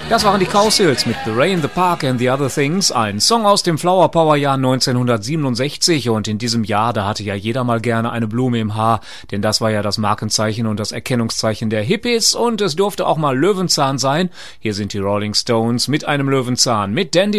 Das waren die Cowsills mit The Rain, The Park and the Other Things, ein Song aus dem Flower Power Jahr 1967, und in diesem Jahr, da hatte ja jeder mal gerne eine Blume im Haar, denn das war ja das Markenzeichen und das Erkennungszeichen der Hippies, und es durfte auch mal Löwenzahn sein. Hier sind die Rolling Stones mit einem Löwenzahn, mit Dandy